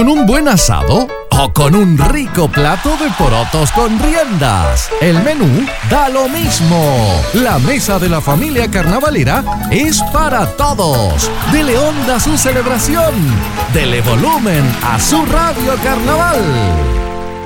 ¿Con un buen asado o con un rico plato de porotos con riendas? El menú da lo mismo. La mesa de la familia carnavalera es para todos. Dele onda a su celebración. Dele volumen a su Radio Carnaval.